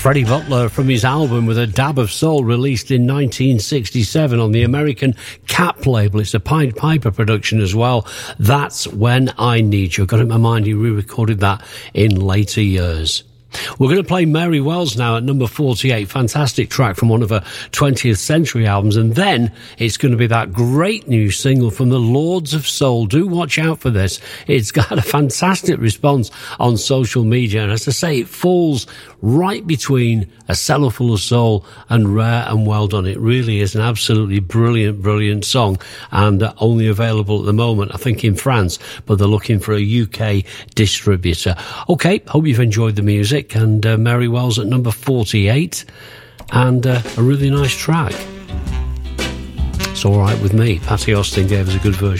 Freddie Butler from his album With a Dab of Soul, released in 1967 on the American Cap label. It's a Pied Piper production as well. That's When I Need You. I've got it in my mind he re-recorded that in later years. We're going to play Mary Wells now at number 48. Fantastic track from one of her 20th century albums. And then it's going to be that great new single from the Lords of Soul. Do watch out for this. It's got a fantastic response on social media. And as I say, it falls right between A Cellar Full of Soul and Rare and Well Done. It really is an absolutely brilliant, brilliant song, and only available at the moment, I think, in France, but they're looking for a UK distributor. Okay, hope you've enjoyed the music, and Mary Wells at number 48, and a really nice track. It's all right with me. Patty Austin gave us a good version.